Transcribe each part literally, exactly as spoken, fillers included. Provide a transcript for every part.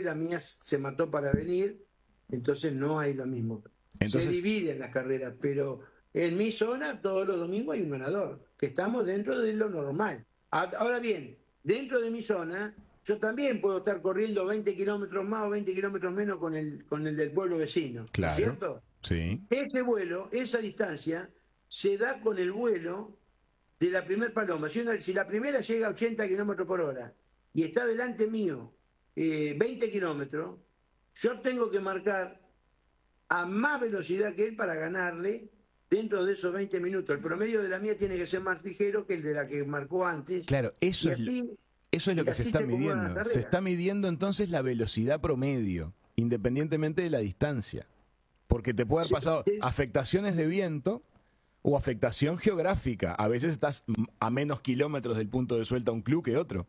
la mía se mató para venir, entonces no hay lo mismo. Entonces, se dividen las carreras, pero en mi zona todos los domingos hay un ganador, que estamos dentro de lo normal. Ahora bien, dentro de mi zona, yo también puedo estar corriendo veinte kilómetros más o veinte kilómetros menos con el, con el del pueblo vecino, claro, ¿es cierto? Sí. Ese vuelo, esa distancia, se da con el vuelo de la primer paloma. Si, una, si la primera llega a ochenta kilómetros por hora y está delante mío eh, veinte kilómetros, yo tengo que marcar a más velocidad que él para ganarle dentro de esos veinte minutos. El promedio de la mía tiene que ser más ligero que el de la que marcó antes. Claro, eso, es, así, eso es lo que se está midiendo. Se está midiendo entonces la velocidad promedio, independientemente de la distancia. Porque te puede haber pasado sí, sí. afectaciones de viento o afectación geográfica. A veces estás a menos kilómetros del punto de suelta un club que otro.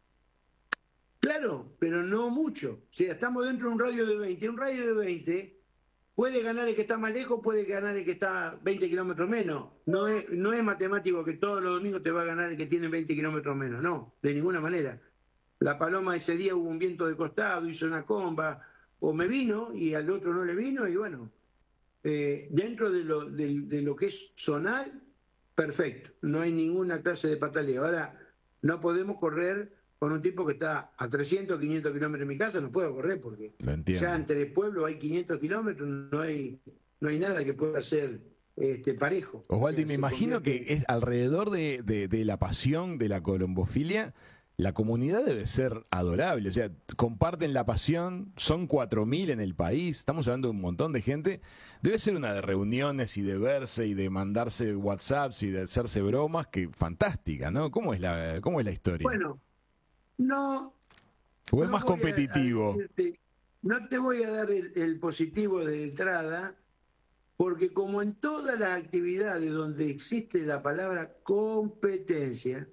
Claro, pero no mucho. O sea, estamos dentro de un radio de veinte. Un radio de veinte puede ganar el que está más lejos, puede ganar el que está veinte kilómetros menos. No es, no es matemático que todos los domingos te va a ganar el que tiene veinte kilómetros menos. No, de ninguna manera. La paloma ese día hubo un viento de costado, hizo una comba, o me vino y al otro no le vino, y bueno, eh, dentro de lo, de, de lo que es zonal, perfecto. No hay ninguna clase de patalía. Ahora, no podemos correr con un tipo que está a trescientos, quinientos kilómetros de mi casa, no puedo correr porque ya entre pueblos hay quinientos kilómetros, no hay, no hay nada que pueda ser este, parejo. Osvaldo, y me imagino convierte... que es alrededor de, de, de la pasión de la colombofilia, la comunidad debe ser adorable, o sea, comparten la pasión, son cuatro mil en el país, estamos hablando de un montón de gente, debe ser una de reuniones y de verse y de mandarse WhatsApps y de hacerse bromas, que fantástica, ¿no? ¿Cómo es la, cómo es la historia? Bueno, no... ¿O es no más competitivo? A, a decirte, no te voy a dar el, el positivo de entrada, porque como en todas las actividades donde existe la palabra competencia,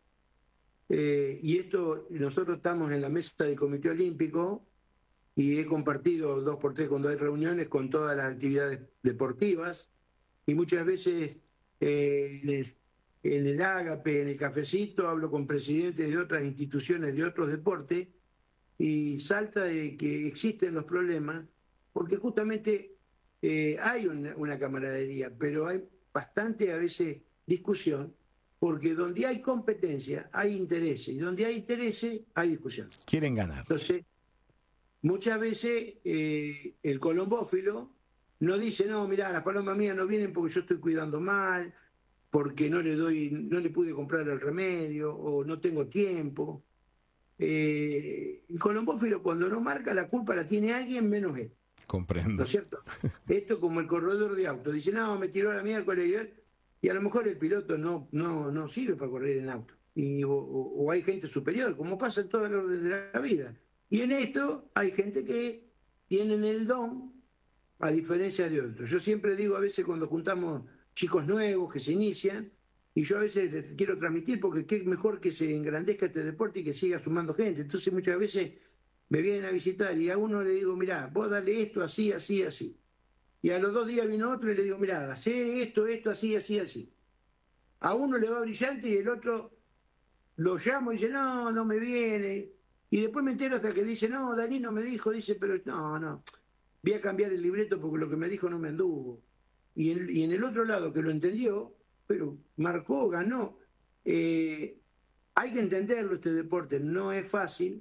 Eh, y esto, nosotros estamos en la mesa del Comité Olímpico y he compartido dos por tres cuando hay reuniones con todas las actividades deportivas y muchas veces eh, en, el, en el ágape, en el cafecito, hablo con presidentes de otras instituciones, de otros deportes y salta de que existen los problemas porque justamente eh, hay una, una camaradería, pero hay bastante a veces discusión. Porque donde hay competencia hay intereses, y donde hay intereses hay discusión. Quieren ganar. Entonces, muchas veces eh, el colombófilo no dice, no, mirá, las palomas mías no vienen porque yo estoy cuidando mal, porque no le doy, no le pude comprar el remedio, o no tengo tiempo. Eh, el colombófilo cuando no marca, la culpa la tiene alguien menos él. Comprendo. ¿No es cierto? Esto como el corredor de auto. Dice, no, me tiró la miércoles. Y a lo mejor el piloto no, no, no sirve para correr en auto. Y, o, o hay gente superior, como pasa en todo el orden de la vida. Y en esto hay gente que tienen el don, a diferencia de otros. Yo siempre digo, a veces cuando juntamos chicos nuevos que se inician, y yo a veces les quiero transmitir, porque qué mejor que se engrandezca este deporte y que siga sumando gente. Entonces muchas veces me vienen a visitar y a uno le digo, mirá, vos dale esto así, así, así. Y a los dos días vino otro y le digo, mirá, hacer esto, esto, así, así, así. A uno le va brillante y el otro lo llamo y dice, no, no me viene. Y después me entero hasta que dice, no, Danilo me dijo, dice, pero no, no, voy a cambiar el libreto porque lo que me dijo no me anduvo. Y en, y en el otro lado que lo entendió, pero marcó, ganó. Eh, hay que entenderlo este deporte, no es fácil.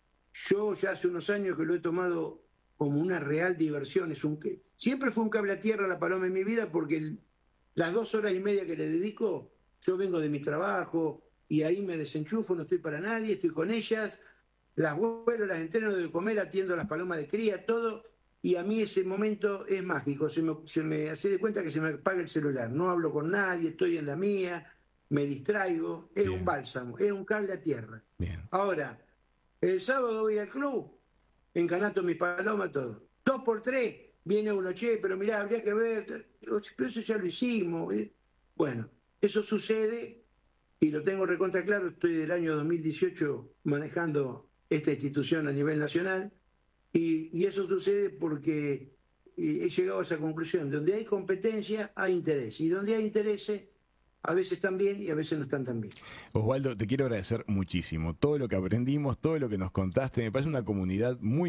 Yo ya hace unos años que lo he tomado como una real diversión. Es un, siempre fue un cable a tierra la paloma en mi vida porque el, las dos horas y media que le dedico, yo vengo de mi trabajo y ahí me desenchufo, no estoy para nadie, estoy con ellas, las vuelo, las entreno de comer, atiendo a las palomas de cría, todo, y a mí ese momento es mágico, se me, se me hace de cuenta que se me apaga el celular, no hablo con nadie, estoy en la mía, me distraigo, es Bien. un bálsamo, es un cable a tierra. Bien. Ahora, el sábado voy al club, encanato mis palomas, todo. Dos por tres, viene uno, che, pero mirá, habría que ver, pero eso ya lo hicimos. Bueno, eso sucede y lo tengo recontra claro, estoy del año dos mil dieciocho manejando esta institución a nivel nacional y, y eso sucede porque he llegado a esa conclusión, donde hay competencia hay interés y donde hay intereses a veces están bien y a veces no están tan bien. Osvaldo, te quiero agradecer muchísimo todo lo que aprendimos, todo lo que nos contaste, me parece una comunidad muy